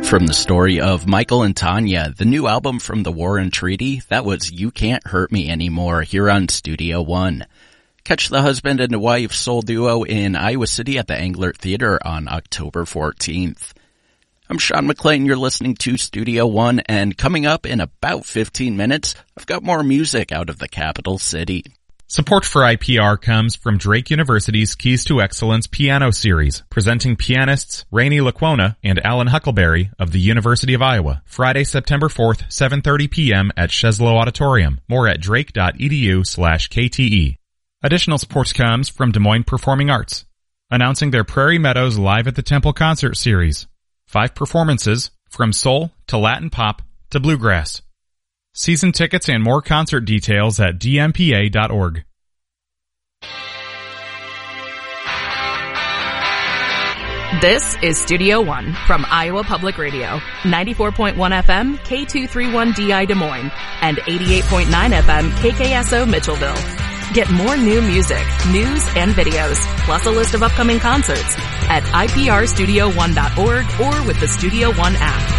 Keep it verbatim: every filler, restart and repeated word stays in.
From the story of Michael and Tanya, the new album from the War and Treaty, that was You Can't Hurt Me Anymore here on Studio One. Catch the husband and wife soul duo in Iowa City at the Englert Theater on October fourteenth. I'm Sean McLean, you're listening to Studio One, and coming up in about fifteen minutes, I've got more music out of the capital city. Support for I P R comes from Drake University's Keys to Excellence Piano Series, presenting pianists Rainey Laquona and Alan Huckleberry of the University of Iowa. Friday, September fourth, seven thirty p.m. at Sheslow Auditorium. More at drake.edu slash KTE. Additional support comes from Des Moines Performing Arts, announcing their Prairie Meadows Live at the Temple concert series. Five performances, from soul to Latin pop to bluegrass. Season tickets and more concert details at d m p a dot org. This is Studio One from Iowa Public Radio, ninety-four point one F M, K two thirty-one D I Des Moines, and eighty-eight point nine F M, K K S O Mitchellville. Get more new music, news, and videos, plus a list of upcoming concerts at I P R studio one dot org or with the Studio One app.